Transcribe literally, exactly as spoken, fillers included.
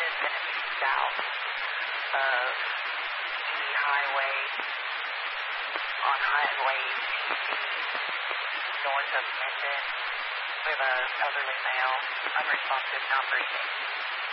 is going to be south of the highway, on Highway T C, north of Minden. We have an elderly male, unresponsive, not breathing.